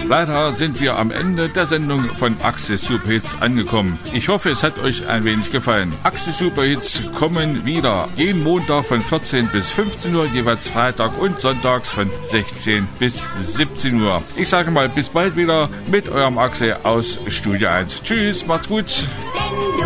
Leider sind wir am Ende der Sendung von Axel Superhits angekommen. Ich hoffe, es hat euch ein wenig gefallen. Axel Superhits kommen wieder jeden Montag von 14 bis 15 Uhr, jeweils Freitag und sonntags von 16 bis 17 Uhr. Ich sage mal bis bald wieder mit eurem Axel aus Studio 1. Tschüss, macht's gut.